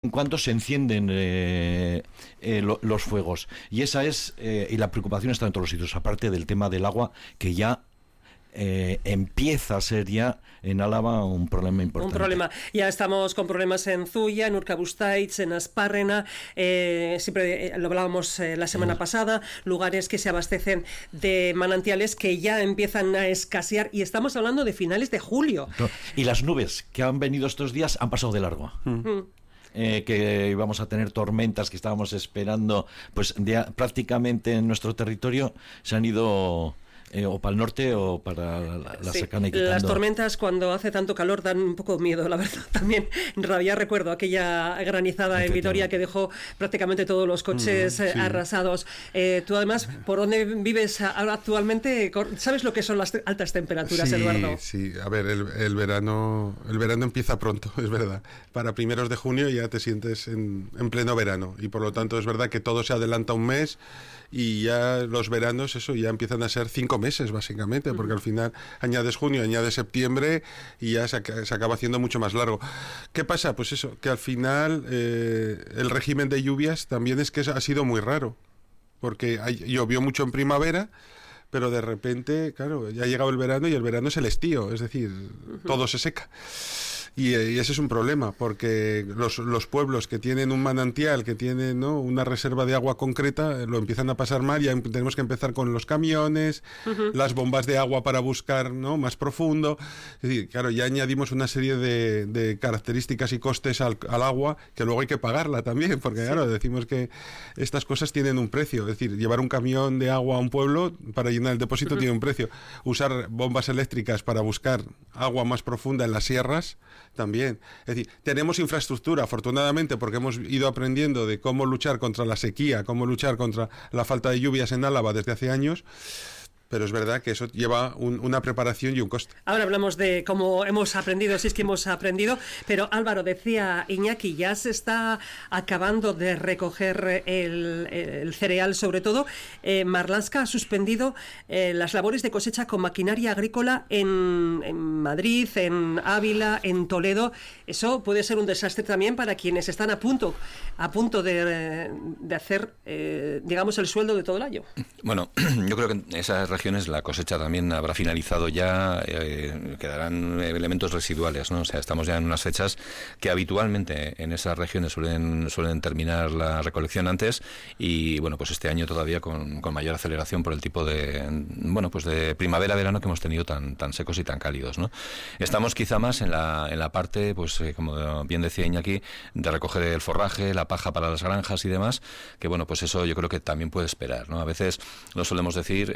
cuando se encienden los fuegos. Y esa es, y la preocupación está en todos los sitios, aparte del tema del agua, que ya empieza a ser ya en Álava un problema importante. Un problema. Ya estamos con problemas en Zuia, en Urkabustaiz, en Aspárrena, siempre lo hablábamos la semana pasada, lugares que se abastecen de manantiales que ya empiezan a escasear, y estamos hablando de finales de julio. Y las nubes que han venido estos días han pasado de largo. Que íbamos a tener tormentas que estábamos esperando, pues prácticamente en nuestro territorio se han ido o para el norte o para la secana y quitando. Las tormentas cuando hace tanto calor dan un poco miedo, la verdad. También rabia, recuerdo aquella granizada en Vitoria que dejó prácticamente todos los coches arrasados. Tú además, ¿por dónde vives ahora actualmente? ¿Sabes lo que son las altas temperaturas, Eduardo? Sí, a ver, el verano empieza pronto, es verdad. Para primeros de junio ya te sientes en pleno verano, y por lo tanto es verdad que todo se adelanta un mes, y ya los veranos, eso, ya empiezan a ser 5 meses básicamente, porque al final añades junio, añades septiembre y ya se acaba haciendo mucho más largo. ¿Qué pasa? Pues eso, que al final el régimen de lluvias también es que ha sido muy raro, porque llovió mucho en primavera, pero de repente, claro, ya ha llegado el verano y el verano es el estío, es decir, todo se seca. Y ese es un problema, porque los pueblos que tienen un manantial, que tienen, ¿no?, una reserva de agua concreta, lo empiezan a pasar mal. Ya tenemos que empezar con los camiones, las bombas de agua para buscar, ¿no?, más profundo. Es decir, claro, ya añadimos una serie de características y costes al agua, que luego hay que pagarla también, porque claro, decimos que estas cosas tienen un precio. Es decir, llevar un camión de agua a un pueblo para llenar el depósito tiene un precio. Usar bombas eléctricas para buscar agua más profunda en las sierras también. Es decir, tenemos infraestructura, afortunadamente, porque hemos ido aprendiendo de cómo luchar contra la sequía, cómo luchar contra la falta de lluvias en Álava desde hace años. Pero es verdad que eso lleva una preparación y un coste. Ahora hablamos de cómo hemos aprendido, si es que hemos aprendido, pero Álvaro, decía Iñaki, ya se está acabando de recoger el cereal, sobre todo. Marlaska ha suspendido las labores de cosecha con maquinaria agrícola en Madrid, en Ávila, en Toledo. Eso puede ser un desastre también para quienes están a punto de hacer, digamos, el sueldo de todo el año. Bueno, yo creo que en esas regiones la cosecha también habrá finalizado ya, quedarán elementos residuales, ¿no? O sea, estamos ya en unas fechas que habitualmente en esas regiones suelen terminar la recolección antes, y bueno, pues este año todavía con mayor aceleración por el tipo de, bueno, pues de primavera-verano que hemos tenido tan secos y tan cálidos, ¿no? Estamos quizá más en la parte, pues como bien decía Iñaki, de recoger el forraje, la paja para las granjas y demás, que bueno, pues eso yo creo que también puede esperar, ¿no? A veces lo solemos decir,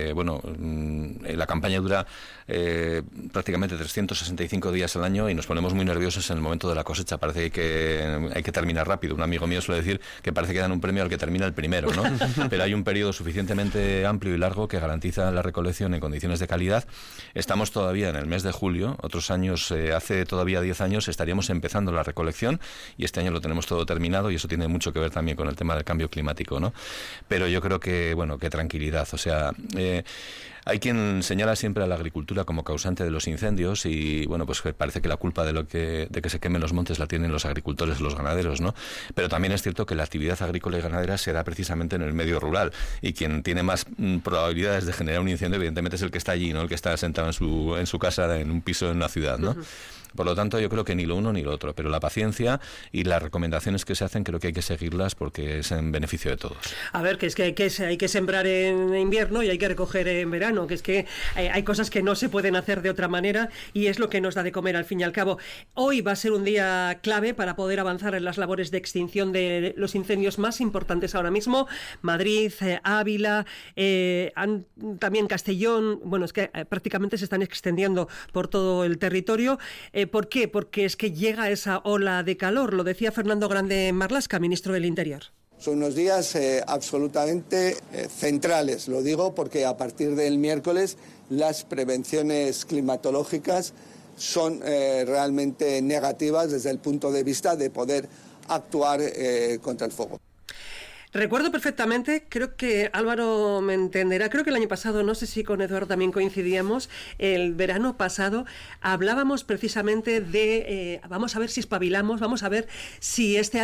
la campaña dura prácticamente 365 días al año y nos ponemos muy nerviosos en el momento de la cosecha. Parece que hay que terminar rápido. Un amigo mío suele decir que parece que dan un premio al que termina el primero, ¿no? Pero hay un periodo suficientemente amplio y largo que garantiza la recolección en condiciones de calidad. Estamos todavía en el mes de julio. Otros años, hace todavía 10 años, estaríamos empezando la recolección, y este año lo tenemos todo terminado, y eso tiene mucho que ver también con el tema del cambio climático, ¿no? Pero yo creo que, bueno, que tranquilidad. O sea, hay quien señala siempre a la agricultura como causante de los incendios, y bueno, pues parece que la culpa de que se quemen los montes la tienen los agricultores, los ganaderos, ¿no? Pero también es cierto que la actividad agrícola y ganadera se da precisamente en el medio rural, y quien tiene más probabilidades de generar un incendio evidentemente es el que está allí, ¿no? El que está sentado en su casa, en un piso en una ciudad, ¿no? Por lo tanto, yo creo que ni lo uno ni lo otro, pero la paciencia y las recomendaciones que se hacen creo que hay que seguirlas porque es en beneficio de todos. A ver, que es que hay que sembrar en invierno y hay que recoger en verano, que es que hay cosas que no se pueden hacer de otra manera, y es lo que nos da de comer al fin y al cabo. Hoy va a ser un día clave para poder avanzar en las labores de extinción de los incendios más importantes ahora mismo. Madrid, Ávila, también Castellón, bueno, es que prácticamente se están extendiendo por todo el territorio. ¿Por qué? Porque es que llega esa ola de calor, lo decía Fernando Grande Marlaska, ministro del Interior. Son unos días absolutamente centrales, lo digo porque a partir del miércoles las prevenciones climatológicas son realmente negativas desde el punto de vista de poder actuar contra el fuego. Recuerdo perfectamente, creo que Álvaro me entenderá, creo que el año pasado, no sé si con Eduardo también coincidíamos, el verano pasado hablábamos precisamente de, vamos a ver si espabilamos, vamos a ver si este